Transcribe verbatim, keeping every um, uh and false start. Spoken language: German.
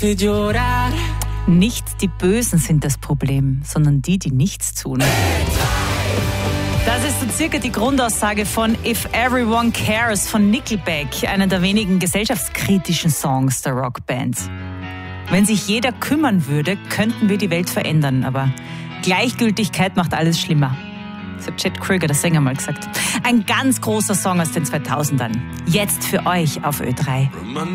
Nicht die Bösen sind das Problem, sondern die, die nichts tun. Das ist so circa die Grundaussage von If Everyone Cares von Nickelback, einer der wenigen gesellschaftskritischen Songs der Rockband. Wenn sich jeder kümmern würde, könnten wir die Welt verändern, aber Gleichgültigkeit macht alles schlimmer. Das hat Chet Krüger, der Sänger, mal gesagt. Ein ganz großer Song aus den zweitausendern. Jetzt für euch auf Ö drei.